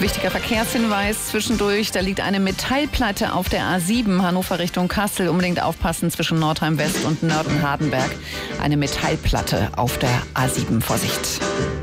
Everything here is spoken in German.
Wichtiger Verkehrshinweis zwischendurch. Da liegt eine Metallplatte auf der A7 Hannover Richtung Kassel. Unbedingt aufpassen zwischen Nordheim West und Nörten-Hardenberg. Eine Metallplatte auf der A7. Vorsicht.